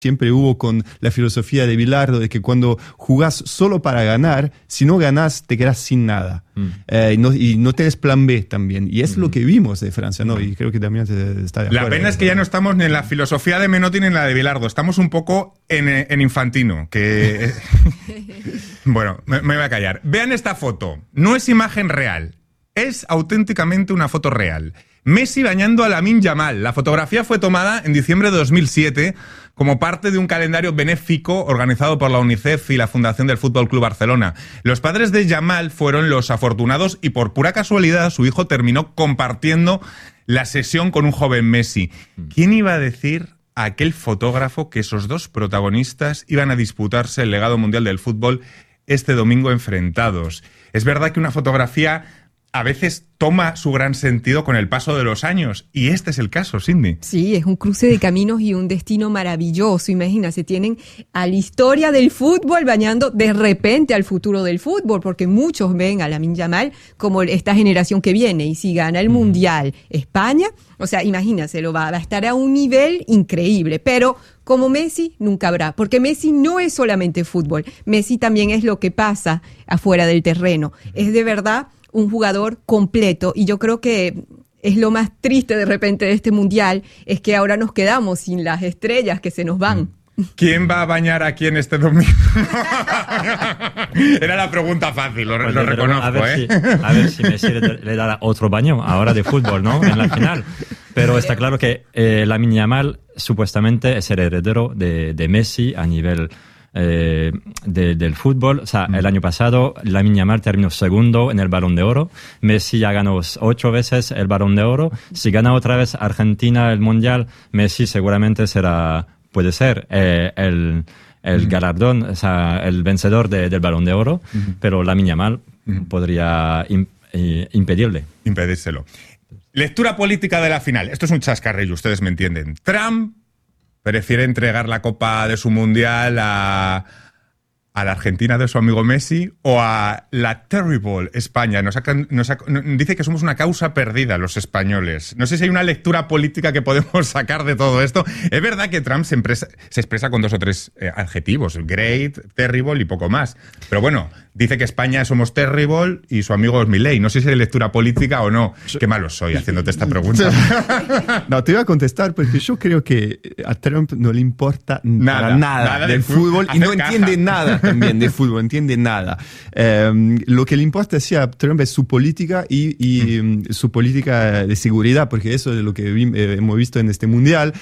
siempre hubo con la filosofía de Bilardo de que cuando jugás solo para ganar, si no ganás te quedás sin nada. Y no tenés plan B también. Y es lo que vimos de Francia, ¿no? Y creo que también está de acuerdo. La pena es que ya no estamos ni en la filosofía de Menotti ni en la de Bilardo. Estamos un poco en Infantino. Que bueno, me voy a callar. Vean esta foto. No es imagen real. Es auténticamente una foto real. Messi bañando a Lamine Yamal. La fotografía fue tomada en diciembre de 2007 como parte de un calendario benéfico organizado por la UNICEF y la Fundación del Fútbol Club Barcelona. Los padres de Yamal fueron los afortunados y por pura casualidad su hijo terminó compartiendo la sesión con un joven Messi. ¿Quién iba a decir a aquel fotógrafo que esos dos protagonistas iban a disputarse el legado mundial del fútbol este domingo enfrentados? Es verdad que una fotografía a veces toma su gran sentido con el paso de los años. Y este es el caso, Cindy. Sí, es un cruce de caminos y un destino maravilloso. Imagínate, tienen a la historia del fútbol bañando de repente al futuro del fútbol, porque muchos ven a Lamine Yamal como esta generación que viene. Y si gana el Mundial España, o sea, imagínate, va a estar a un nivel increíble. Pero como Messi nunca habrá, porque Messi no es solamente fútbol. Messi también es lo que pasa afuera del terreno. Es de verdad un jugador completo, y yo creo que es lo más triste de repente de este mundial, es que ahora nos quedamos sin las estrellas que se nos van. ¿Quién va a bañar a quién este domingo? Era la pregunta fácil, lo reconozco. A ver si Messi le dará otro baño ahora de fútbol, ¿no? En la final. Pero está claro que Lamine Yamal supuestamente es el heredero de Messi a nivel del fútbol. O sea, el año pasado Lamine Yamal terminó segundo en el Balón de Oro. Messi ya ganó 8 veces el Balón de Oro. Si gana otra vez Argentina el Mundial, Messi seguramente puede ser el galardón, o sea, el vencedor del Balón de Oro, pero Lamine Yamal podría impedírselo. Lectura política de la final. Esto es un chascarrillo, ustedes me entienden. Trump prefiere entregar la Copa de su Mundial a la Argentina de su amigo Messi o a la terrible España. Dice que somos una causa perdida los españoles. No sé si hay una lectura política que podemos sacar de todo esto. Es verdad que Trump se expresa con 2 o 3 adjetivos, great, terrible y poco más. Pero bueno, dice que España somos terrible y su amigo es Milei. No sé si hay lectura política o no. Qué malo soy haciéndote esta pregunta. No, te voy a contestar porque yo creo que a Trump no le importa nada del fútbol y no entiende nada también de fútbol, entiende nada. Lo que le importa sí, a Trump es su política y su política de seguridad, porque eso es lo que hemos visto en este mundial.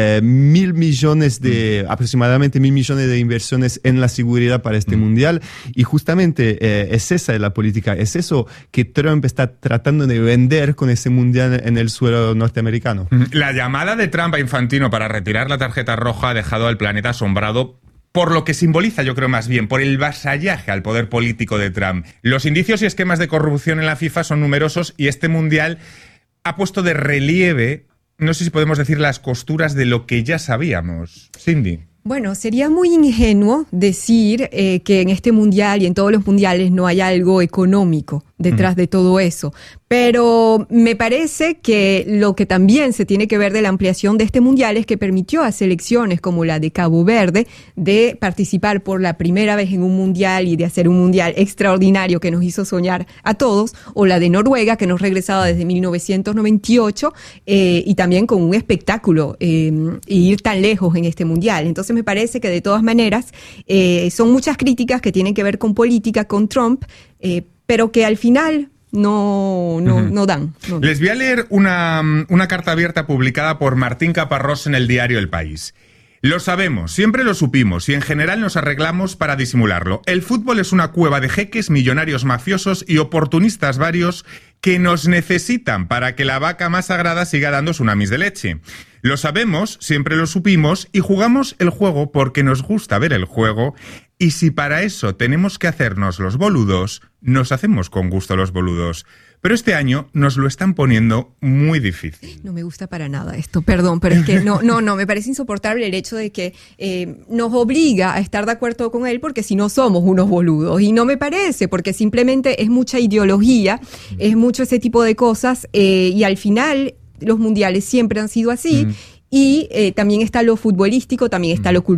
Aproximadamente 1.000 millones de inversiones en la seguridad para este mundial, y justamente es esa la política, es eso que Trump está tratando de vender con ese mundial en el suelo norteamericano. La llamada de Trump a Infantino para retirar la tarjeta roja ha dejado al planeta asombrado por lo que simboliza, yo creo más bien, por el vasallaje al poder político de Trump. Los indicios y esquemas de corrupción en la FIFA son numerosos y este mundial ha puesto de relieve, no sé si podemos decir, las costuras de lo que ya sabíamos. Cindy. Bueno, sería muy ingenuo decir que en este mundial y en todos los mundiales no hay algo económico detrás de todo eso. Pero me parece que lo que también se tiene que ver de la ampliación de este mundial es que permitió a selecciones como la de Cabo Verde de participar por la primera vez en un mundial y de hacer un mundial extraordinario que nos hizo soñar a todos, o la de Noruega, que nos regresaba desde 1998 y también con un espectáculo y ir tan lejos en este mundial. Entonces me parece que de todas maneras son muchas críticas que tienen que ver con política, con Trump, pero que al final no dan. Les voy a leer una carta abierta publicada por Martín Caparrós en el diario El País. Lo sabemos, siempre lo supimos y en general nos arreglamos para disimularlo. El fútbol es una cueva de jeques, millonarios mafiosos y oportunistas varios que nos necesitan para que la vaca más sagrada siga dando tsunamis de leche. Lo sabemos, siempre lo supimos y jugamos el juego porque nos gusta ver el juego, y si para eso tenemos que hacernos los boludos, nos hacemos con gusto los boludos. Pero este año nos lo están poniendo muy difícil. No me gusta para nada esto, perdón, pero es que no, me parece insoportable el hecho de que nos obliga a estar de acuerdo con él, porque si no somos unos boludos. Y no me parece, porque simplemente es mucha ideología, es mucho ese tipo de cosas, y al final los mundiales siempre han sido así. y también está lo futbolístico, también está lo cultural.